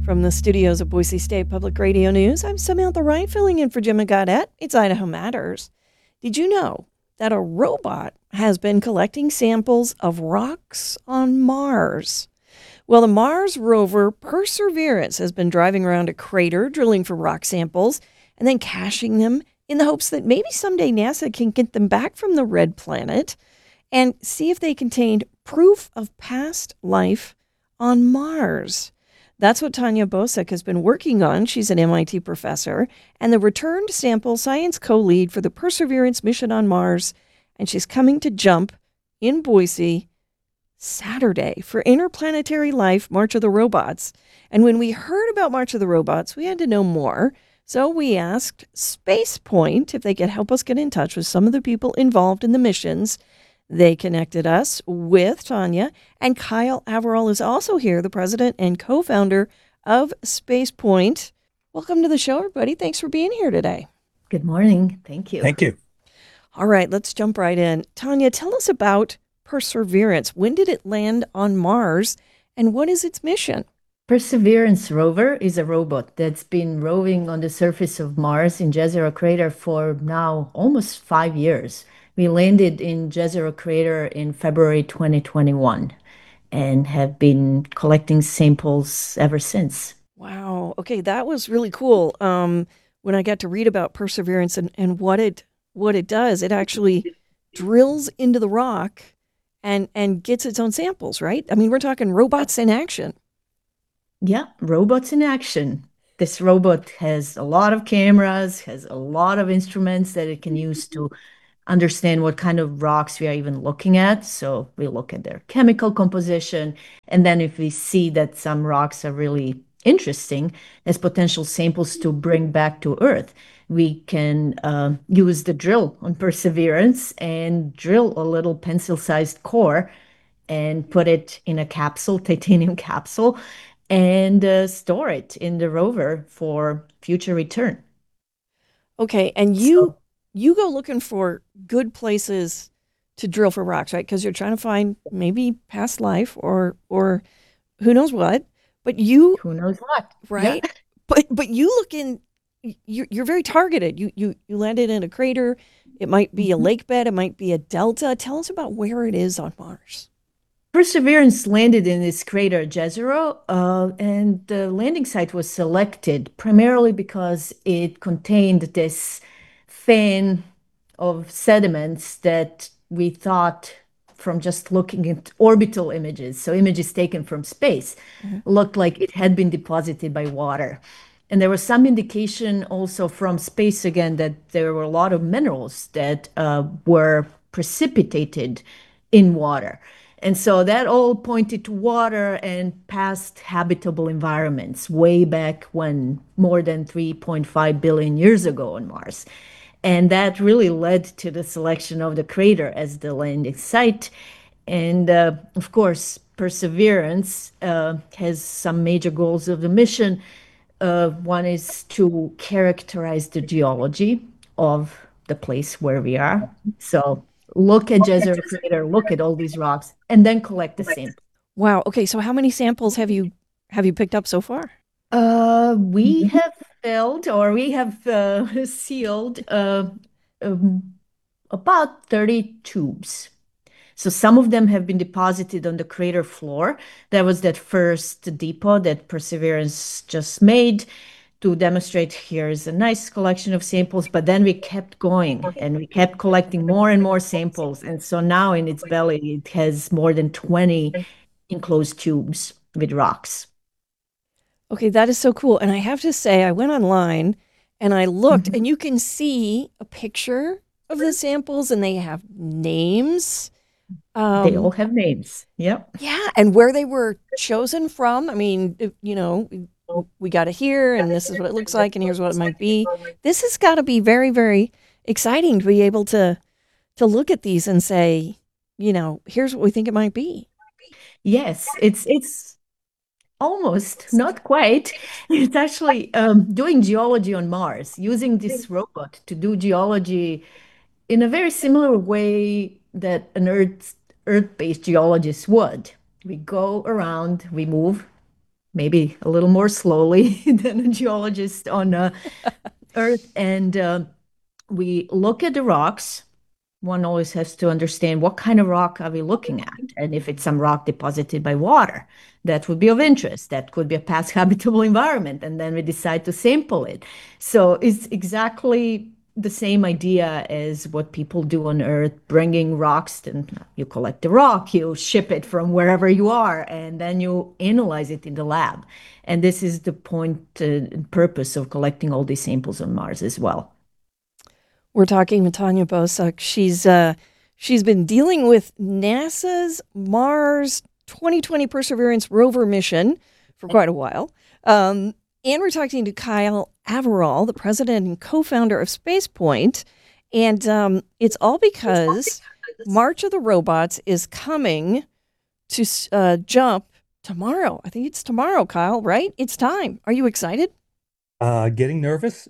From the studios of Boise State Public Radio News, I'm Samantha Wright filling in for Jim Gaudette. It's Idaho Matters. Did you know that a robot has been collecting samples of rocks on Mars? Well, the Mars rover Perseverance has been driving around a crater, drilling for rock samples, and then caching them in the hopes that maybe someday NASA can get them back from the red planet and see if they contained proof of past life on Mars. That's what Tanya Bosek has been working on. She's an MIT professor and the returned sample science co-lead for the Perseverance mission on Mars. And she's coming to JUMP in Boise Saturday for Interplanetary Life March of the Robots. And when we heard about March of the Robots, we had to know more. So we asked SpacePoint if they could help us get in touch with some of the people involved in the missions. They connected us with Tanya, and Kyle Averill is also here, the president and co-founder of SpacePoint. Welcome to the show, everybody. Thanks for being here today. Good morning. Thank you. Thank you. All right, let's jump right in. Tanya, tell us about Perseverance. When did it land on Mars, and what is its mission? Perseverance rover is a robot that's been roving on the surface of Mars in Jezero Crater for now almost 5 years. We landed in Jezero Crater in February 2021 and have been collecting samples ever since. Wow. Okay, that was really cool. When I got to read about Perseverance and what it does, it actually drills into the rock and gets its own samples, right? I mean, we're talking robots in action. Yeah, robots in action. This robot has a lot of cameras, has a lot of instruments that it can use to understand what kind of rocks we are even looking at. So we look at their chemical composition. And then if we see that some rocks are really interesting as potential samples to bring back to Earth, we can use the drill on Perseverance and drill a little pencil-sized core and put it in a capsule, titanium capsule, and store it in the rover for future return. Okay, and you go looking for good places to drill for rocks, right? Because you're trying to find maybe past life or who knows what. But you, Who knows what? right? Yeah. But you look in. You're very targeted. You landed in a crater. It might be a lake bed. It might be a delta. Tell us about where it is on Mars. Perseverance landed in this crater, Jezero, and the landing site was selected primarily because it contained this fan of sediments that we thought from just looking at orbital images, so images taken from space, looked like it had been deposited by water. And there was some indication also from space again that there were a lot of minerals that were precipitated in water. And so that all pointed to water and past habitable environments way back when, more than 3.5 billion years ago on Mars. And that really led to the selection of the crater as the landing site. And of course, Perseverance has some major goals of the mission. One is to characterize the geology of the place where we are. So look at Jezero Crater, look at all these rocks, and then collect the sample. Wow. Okay. So how many samples have you picked up so far? We have filled or we have sealed about 30 tubes. So some of them have been deposited on the crater floor. That was that first depot that Perseverance just made to demonstrate here's a nice collection of samples, but then we kept going and we kept collecting more and more samples. And so now in its belly, it has more than 20 enclosed tubes with rocks. Okay, that is so cool. And I have to say, I went online and I looked, and you can see a picture of the samples, and they have names. They all have names. Yep. Yeah, and where they were chosen from. I mean, we got it here, and this is what it looks like, and here's what it might be. This has got to be very, very exciting to be able to look at these and say, here's what we think it might be. Yes, it's almost, not quite. It's actually doing geology on Mars, using this robot to do geology in a very similar way that an Earth-based geologist would. We go around, we move maybe a little more slowly than a geologist on Earth. And we look at the rocks. One always has to understand what kind of rock are we looking at, and if it's some rock deposited by water, that would be of interest. That could be a past habitable environment, and then we decide to sample it. So it's exactly the same idea as what people do on Earth, bringing rocks, and you collect the rock, you ship it from wherever you are, and then you analyze it in the lab. And this is the point and purpose of collecting all these samples on Mars as well. We're talking with Tanya Bosak. She's been dealing with NASA's Mars 2020 Perseverance rover mission for quite a while. And we're talking to Kyle Averill, the president and co-founder of SpacePoint. And it's all because March of the Robots is coming to jump tomorrow. I think it's tomorrow, Kyle, right? It's time. Are you excited? Getting nervous.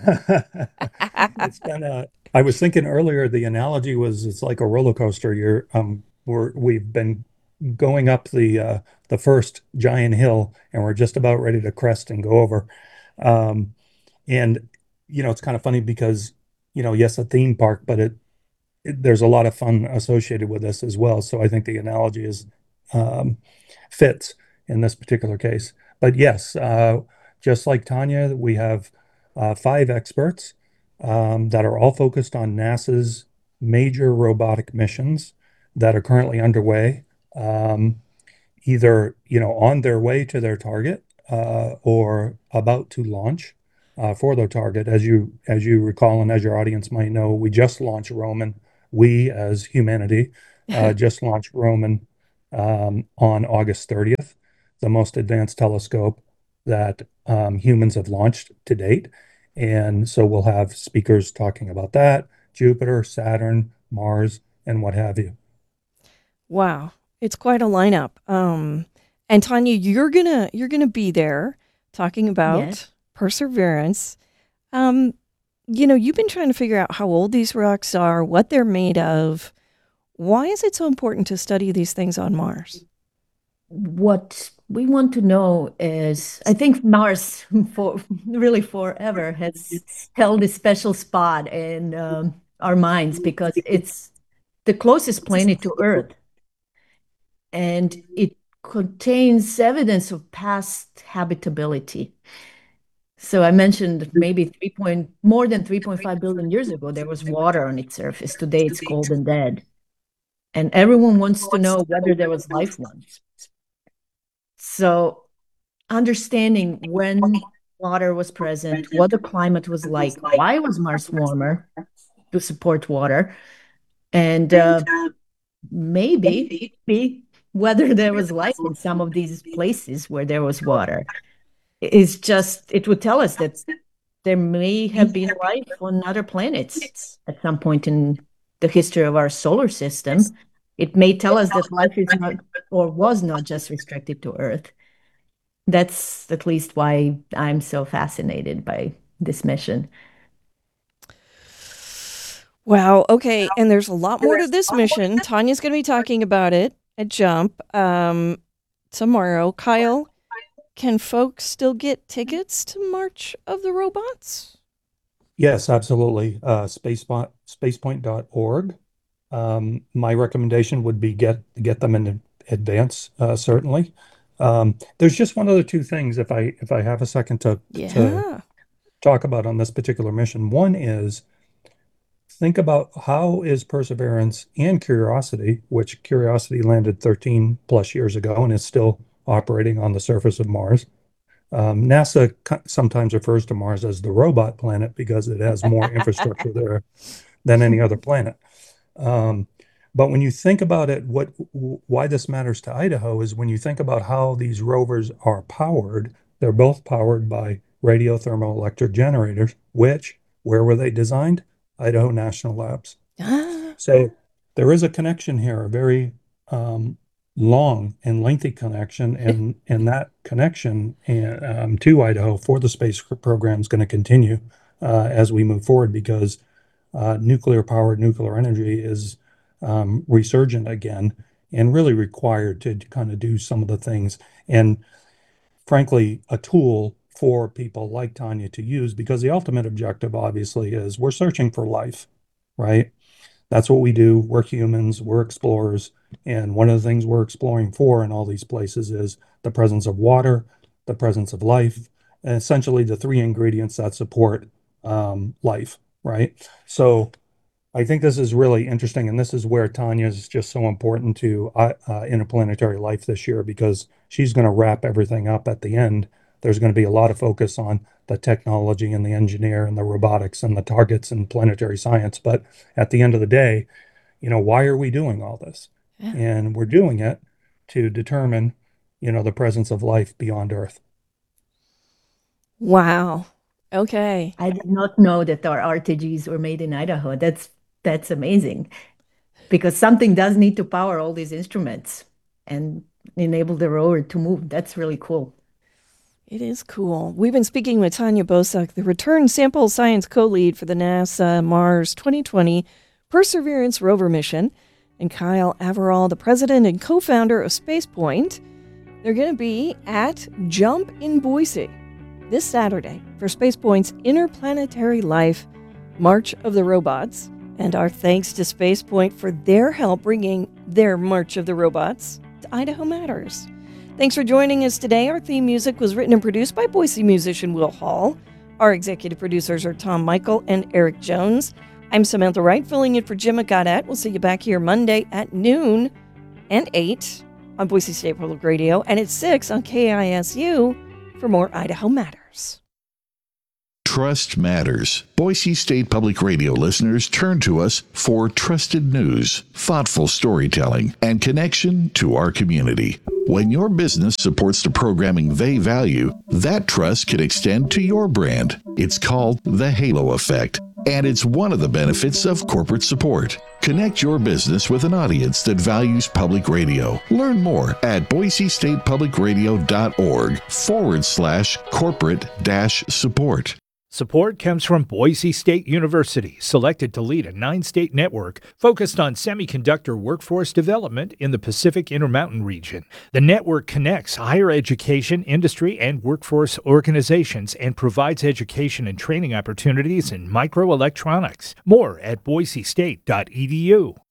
It's been I was thinking earlier, the analogy was it's like a roller coaster. We've been going up the first giant hill, and we're just about ready to crest and go over. Um, and it's kind of funny because, yes, a theme park, but there's a lot of fun associated with this as well. So I think the analogy is um, fits in this particular case. But yes, just like Tanya, we have five experts that are all focused on NASA's major robotic missions that are currently underway, um, either on their way to their target or about to launch for their target. As you recall, and as your audience might know, we just launched Roman. We, as humanity, just launched Roman on August 30th, the most advanced telescope that humans have launched to date. And so we'll have speakers talking about that, Jupiter, Saturn, Mars, and what have you. Wow, it's quite a lineup. And Tanya, you're gonna be there talking Yes. about Perseverance. Um, you've been trying to figure out how old these rocks are, what they're made of. Why is it so important to study these things on Mars? What we want to know is, I think Mars for really forever has held a special spot in our minds because it's the closest planet to Earth, and it contains evidence of past habitability. So I mentioned maybe more than 3.5 billion years ago, there was water on its surface. Today it's cold and dead. And everyone wants to know whether there was life once. So understanding when water was present, what the climate was like, why was Mars warmer to support water, and maybe whether there was life in some of these places where there was water. Is just, it would tell us that there may have been life on other planets at some point in the history of our solar system. It may tell us that life is not or was not just restricted to Earth. That's at least why I'm so fascinated by this mission. Wow. Okay. And there's a lot more to this mission. Tanya's going to be talking about it at Jump tomorrow. Kyle, can folks still get tickets to March of the Robots? Yes, absolutely. Spacepoint.org. My recommendation would be get them in advance, certainly. There's just one other two things if I have a second to Yeah. talk about on this particular mission. One is think about how is Perseverance and Curiosity, which Curiosity landed 13 plus years ago and is still operating on the surface of Mars. NASA sometimes refers to Mars as the robot planet because it has more infrastructure there than any other planet. Um, but when you think about it, why this matters to Idaho is when you think about how these rovers are powered, they're both powered by radiothermoelectric generators, which, where were they designed? Idaho National Labs. Ah, So there is a connection here, a very um, long and lengthy connection, and that connection to Idaho for the space program is going to continue as we move forward because nuclear-powered nuclear energy is resurgent again and really required to kind of do some of the things. And frankly, a tool for people like Tanya to use, because the ultimate objective obviously is we're searching for life, right? That's what we do. We're humans, we're explorers. And one of the things we're exploring for in all these places is the presence of water, the presence of life, and essentially the three ingredients that support life, right? So I think this is really interesting. And this is where Tanya is just so important to Interplanetary Life this year, because she's going to wrap everything up at the end. There's going to be a lot of focus on the technology and the engineer and the robotics and the targets and planetary science. But at the end of the day, why are we doing all this? Yeah. And we're doing it to determine, the presence of life beyond Earth. Wow. Okay. I did not know that our RTGs were made in Idaho. That's amazing, because something does need to power all these instruments and enable the rover to move. That's really cool. It is cool. We've been speaking with Tanya Bosak, the Return Sample Science co-lead for the NASA Mars 2020 Perseverance rover mission, and Kyle Averill, the president and co-founder of SpacePoint. They're going to be at Jump in Boise this Saturday for SpacePoint's Interplanetary Life March of the Robots. And our thanks to SpacePoint for their help bringing their March of the Robots to Idaho Matters. Thanks for joining us today. Our theme music was written and produced by Boise musician Will Hall. Our executive producers are Tom Michael and Eric Jones. I'm Samantha Wright, filling in for Jim Gaudette. We'll see you back here Monday at noon and 8 on Boise State Public Radio, and at 6 on KISU for more Idaho Matters. Trust matters. Boise State Public Radio listeners turn to us for trusted news, thoughtful storytelling, and connection to our community. When your business supports the programming they value, that trust can extend to your brand. It's called the Halo Effect, and it's one of the benefits of corporate support. Connect your business with an audience that values public radio. Learn more at boisestatepublicradio.org/corporate-support. Support comes from Boise State University, selected to lead a 9-state network focused on semiconductor workforce development in the Pacific Intermountain region. The network connects higher education, industry, and workforce organizations and provides education and training opportunities in microelectronics. More at boisestate.edu.